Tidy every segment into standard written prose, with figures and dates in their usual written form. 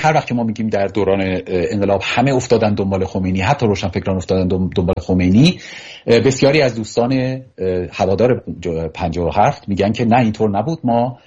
هر وقت که ما میگیم در دوران انقلاب همه افتادن دنبال خمینی، حتی روشنفکران افتادن دنبال خمینی، بسیاری از دوستان هوادار 57 میگن که نه اینطور نبود، ما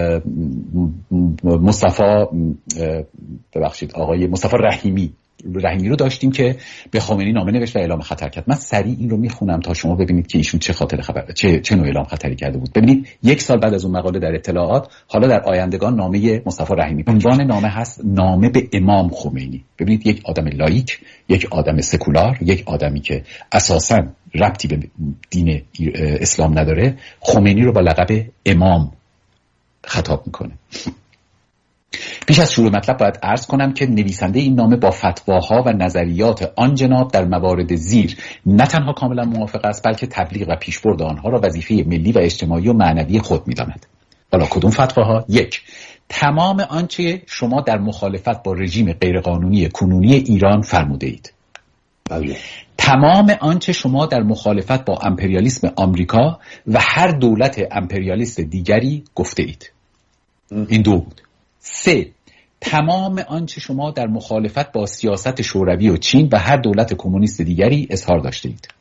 آقای مصطفی رحیمی رو داشتیم که به خمینی نامه نوشت و اعلام خطر کرد. من سریع این رو میخونم تا شما ببینید که ایشون چه نوع اعلام خطری کرده بود. ببینید 1 سال بعد از اون مقاله در اطلاعات، حالا در آیندگان، نامه مصطفی رحیمی، عنوان نامه هست نامه به امام خمینی. ببینید یک آدم لایک، یک آدم سکولار، یک آدمی که اساساً ربطی به دین اسلام نداره، خمینی رو با لقب امام خطاب میکنه. پیش از شروع مطلب باید عرض کنم که نویسنده این نامه با فتواها و نظریات آن جناب در موارد زیر نه تنها کاملا موافق است، بلکه تبلیغ و پیشبرد آنها را وظیفه ملی و اجتماعی و معنوی خود می‌داند. حالا کدوم فتواها؟ 1. تمام آنچه شما در مخالفت با رژیم غیرقانونی کنونی ایران فرموده اید. تمام آنچه شما در مخالفت با امپریالیسم آمریکا و هر دولت امپریالیست دیگری گفته اید. این 2 بود. 3. تمام آنچه شما در مخالفت با سیاست شوروی و چین و هر دولت کمونیست دیگری اظهار داشته اید.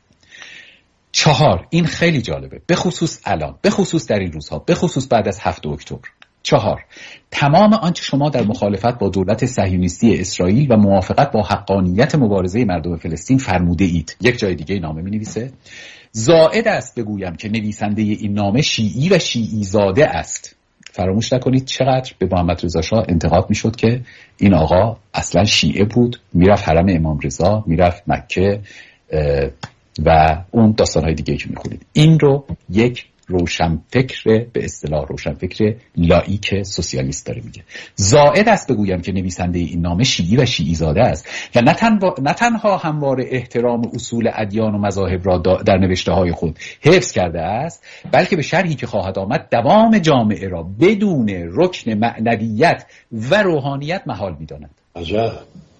4. این خیلی جالبه، به خصوص الان، به خصوص در این روزها، به خصوص بعد از 7 اکتبر. 4. تمام آنچه شما در مخالفت با دولت صهیونیستی اسرائیل و موافقت با حقانیت مبارزه مردم فلسطین فرموده اید. یک جای دیگه نامه می نویسه: زائد است بگویم که نویسنده این نامه شیعی و شیعی زاده است. فراموش نکنید چقدر به محمد رضا شاه انتقاد میشد که این آقا اصلا شیعه بود، میرفت حرم امام رضا، میرفت مکه و اون داستانهای دیگه که میخونید. این رو یک روشنفکر، به اصطلاح روشنفکر لاییک سوسیالیست داره میگه. زائد است بگویم که نویسنده این نامه شیعی و شیعی زاده است و نه تنها همواره احترام اصول ادیان و مذاهب را در نوشته های خود حفظ کرده است، بلکه به شرحی که خواهد آمد دوام جامعه را بدون رکن معنویت و روحانیت محال می‌داند. عجب.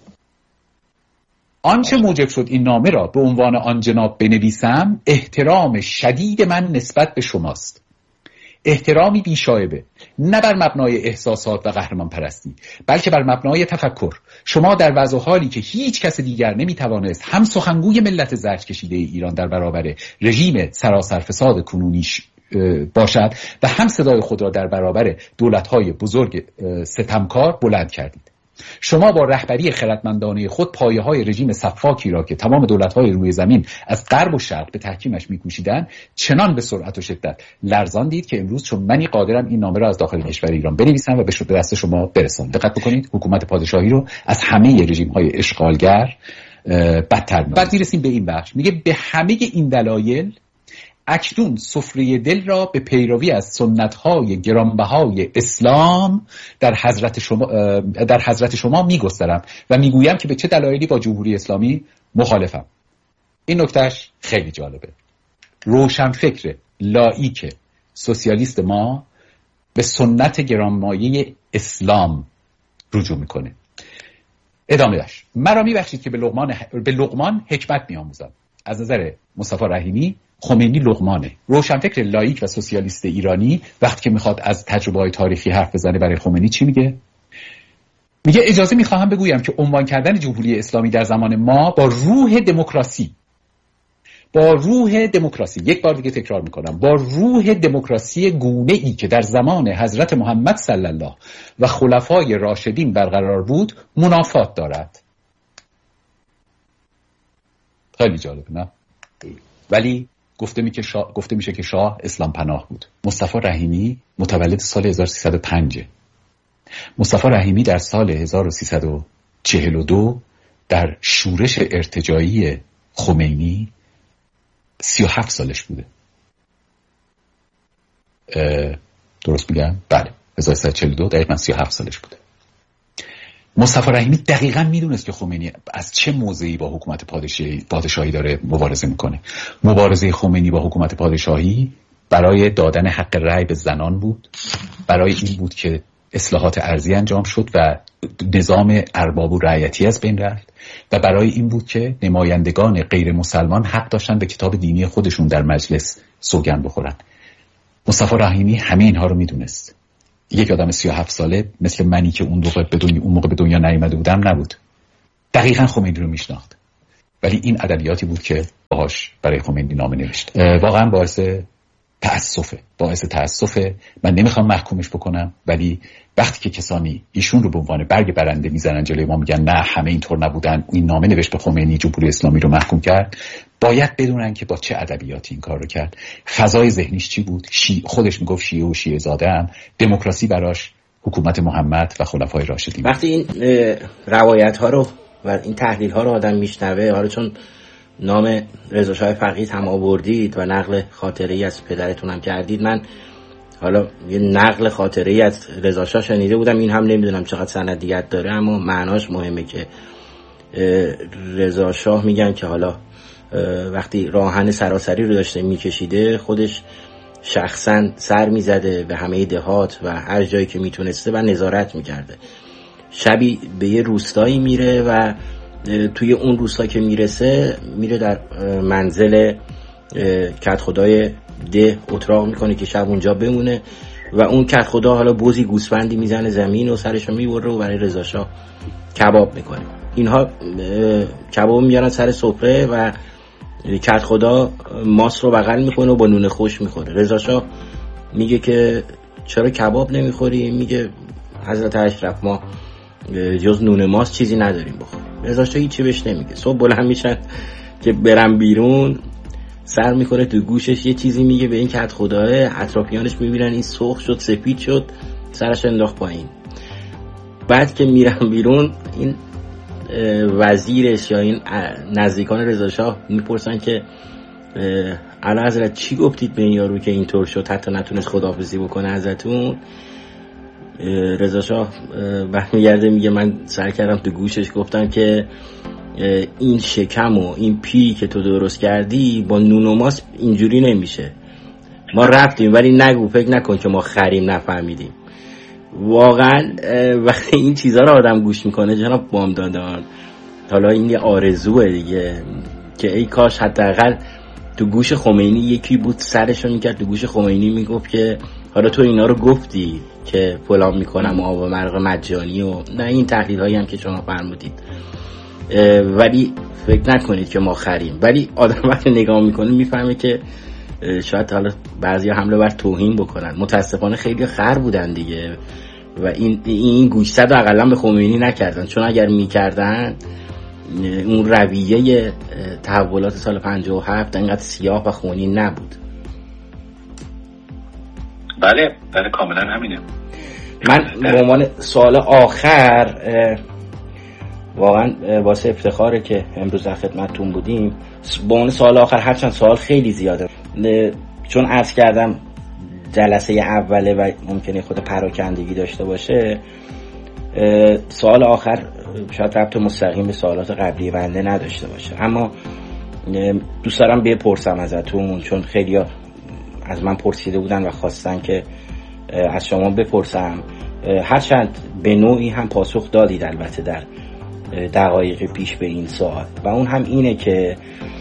آنچه موجب شد این نامه را به عنوان آن جناب بنویسم احترام شدید من نسبت به شماست. احترامی بیشایبه، نه بر مبنای احساسات و قهرمان پرستی، بلکه بر مبنای تفکر. شما در وضع حالی که هیچ کس دیگر نمیتوانست هم سخنگوی ملت زرد کشیده ایران در برابر رژیم سراسر فساد کنونیش باشد و هم صدای خود را در برابر دولت‌های بزرگ ستمکار بلند کردید. شما با رهبری خردمندانه خود پایه‌های رژیم سفاکی را که تمام دولت‌های روی زمین از غرب و شرق به تحکیمش می‌کوشیدند چنان به سرعت و شدت لرزاندید که امروز چون منی قادرم این نامه را از داخل کشور ایران بنویسم و به دست شما برسانم. دقت بکنید، حکومت پادشاهی رو از همه رژیم‌های اشغالگر بدتر می‌دانید. بعد می‌رسیم به این بخش، میگه به همه این دلایل اکنون سفره دل را به پیروی از سنت‌های گرانبهای اسلام در حضرت شما می‌گسترم و میگویم که به چه دلایلی با جمهوری اسلامی مخالفم. این نکتهش خیلی جالبه. روشنفکر لاییک سوسیالیست ما به سنت گرانمایه اسلام رجوع میکنه. ادامه داشت: مرا میبخشید که به لقمان حکمت میآموزم. از نظر مصطفی رحیمی خمینی لقمانه. روشنفکر لاییک و سوسیالیست ایرانی وقتی که میخواد از تجربه‌های تاریخی حرف بزنه برای خمینی چی میگه؟ میگه اجازه میخواهم بگویم که عنوان کردن جمهوری اسلامی در زمان ما با روح دموکراسی، یک بار دیگه تکرار میکنم، با روح دموکراسی گونه ای که در زمان حضرت محمد صلی الله و خلفای راشدین برقرار بود منافات دارد. خیلی جالبه نه؟ ولی گفته میشه که شاه اسلام پناه بود. مصطفی رحیمی متولد سال 1305. مصطفی رحیمی در سال 1342 در شورش ارتجاعی خمینی 37 سالش بوده. درست میگم؟ بله، 1342 دقیقاً 37 سالش بوده. مصطفی رحیمی دقیقاً میدونست که خمینی از چه موضعی با حکومت پادشاهی داره مبارزه میکنه. مبارزه خمینی با حکومت پادشاهی برای دادن حق رأی به زنان بود، برای این بود که اصلاحات ارضی انجام شد و نظام ارباب و رعیتی از بین رفت و برای این بود که نمایندگان غیر مسلمان حق داشتن به کتاب دینی خودشون در مجلس سوگند بخورن. مصطفی رحیمی همه اینها رو میدونست. یک آدم 37 ساله مثل منی که اون موقع به دنیا نیامده بودم نبود. دقیقاً خمینی رو میشناخت، ولی این ادبیاتی بود که باهاش برای خمینی نامه نوشت. واقعا باعث تأسفه. من نمیخوام محکومش بکنم، ولی وقتی که کسانی ایشون رو به عنوان برگ برنده میزنن جلوی ما، میگن نه همه اینطور نبودن، این نامه نوشت به خمینی، جمهوری اسلامی رو محکوم کرد، باید بدونن که با چه ادبیاتی این کار رو کرد، فضای ذهنیش چی بود. خودش میگفت شیعه و شیعه زاده‌ام، دموکراسی براش حکومت محمد و خلفای راشدین. وقتی این روایت ها رو و این تحلیل ها رو آدم میشنوه، حالا چون نام رضا شاه فقیه هم آوردید و نقل خاطره‌ای از پدرتون هم کردید، من حالا یه نقل خاطره‌ای از رضا شاه شنیده بودم، این هم نمیدونم چقدر سندیت داره، اما معناش مهمه که رضا شاه میگن که حالا وقتی راهن سراسری رو داشته میکشیده، خودش شخصا سر میزده به همه دهات و هر جایی که میتونسته و نظارت میکرده. شبی به یه روستایی میره و توی اون روستا که میرسه، میره در منزل کدخدای ده اتراق میکنه که شب اونجا بمونه و اون کدخدا حالا بوزی گوسفندی میزنه زمین و سرشو میبره و برای رضا شاه کباب میکنه. اینها کباب میارن سر سفره و کدخدا ماست رو بغل میکنه و با نون خوش میخوره. رضا شاه میگه که چرا کباب نمیخوری؟ میگه حضرت اشرف ما جز نون ماست چیزی نداریم بخوریم. رضا شاه هیچی بهش نمیگه. صبح بلند میشن که برن بیرون، سر میکنه تو گوشش یه چیزی میگه به این کدخداه، اطرافیانش میبینن این سرخ شد، سفید شد، سرش انداخت پایین. بعد که میرن بیرون، این وزیرش یا این نزدیکان رضا شاه میپرسن که اعلی حضرت چی گفتید به این یارو که اینطور شد حتی نتونست خداحافظی بکنه ازتون؟ رضا شاه برمیگرده میگه من سر کردم تو گوشش، گفتم که این شکم و این پی که تو درست کردی با نون و ماست اینجوری نمیشه. ما رفتیم ولی نگو، فکر نکن که ما خریم نفهمیدیم. واقعا وقتی این چیزها رو آدم گوش میکنه جناب بامدادان، حالا این یه آرزوه دیگه که ای کاش حداقل تو گوش خمینی یکی بود سرشو میکرد تو گوش خمینی میگفت که حالا تو اینا رو گفتی که فلان میکنم آب و مرق مجانی و نه این تحلیل هایی هم که شما فرمودید، ولی فکر نکنید که ما خریم. ولی آدم وقتی نگاه میکنه میفهمه که شاید حالا بعضی حمله بر توهین بکنن. متاسفانه خیلی خر بودن دیگه و این گوشزد رو اقلا به خمینی نکردن، چون اگر میکردن اون رویه تحولات سال 57 انقدر سیاه و خونی نبود. بله کاملا همینه. من به عنوان سوال آخر، واقعا واسه افتخاره که امروز در خدمتتون بودیم. به عنوان سوال آخر، هرچند سوال خیلی زیاده، چون عرض کردم جلسه اوله و ممکنه خود پراکندگی داشته باشه، سوال آخر شاید ربط مستقیم به سوالات قبلی بنده نداشته باشه، اما دوست دارم بپرسم ازتون، چون خیلی از من پرسیده بودن و خواستن که از شما بپرسم. هرچند به نوعی هم پاسخ دادید البته در دقایق پیش به این سوال، و اون هم اینه که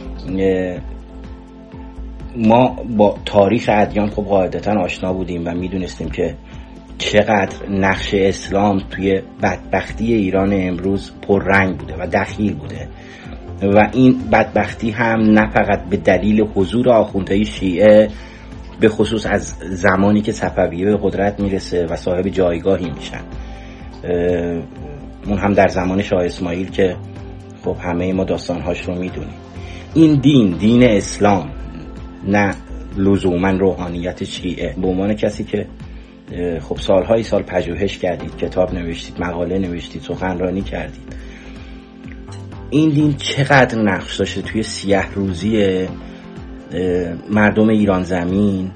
ما با تاریخ ادیان خب قاعدتا آشنا بودیم و میدونستیم که چقدر نقش اسلام توی بدبختی ایران امروز پررنگ بوده و دخیل بوده، و این بدبختی هم نه فقط به دلیل حضور آخوندهای شیعه، به خصوص از زمانی که صفویه به قدرت میرسه و صاحب جایگاهی میشن، اون هم در زمان شاه اسماعیل که خب همه ما داستانهاش رو میدونیم. این دین اسلام، نه لزوما روحانیت شیعه. به عنوان کسی که خب سالهای سال پژوهش کردید، کتاب نوشتید، مقاله نوشتید، سخنرانی کردید، این دین چقدر نقش داشته توی سیاه روزی مردم ایران زمین،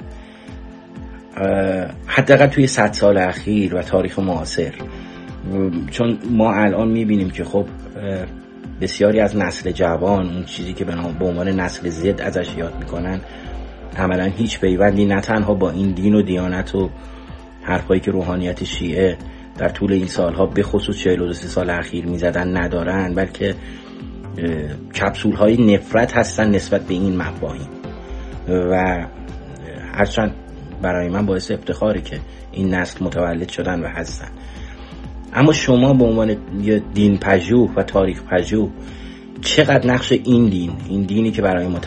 حداقل توی 100 سال اخیر و تاریخ معاصر؟ چون ما الان میبینیم که خب بسیاری از نسل جوان، اون چیزی که به عنوان نسل زد ازش یاد میکنن، عملا هیچ پیوندی نه تنها با این دین و دیانت و حرفایی که روحانیت شیعه در طول این سالها به خصوص 42 سال اخیر میزدن ندارن، بلکه کپسول های نفرت هستن نسبت به این مفاهیم. و هرچند برای من باعث افتخاره که این نسل متولد شدن و هستن. اما شما به عنوان یه دین پژوه و تاریخ پژوه چقدر نقش این دینی که برای ما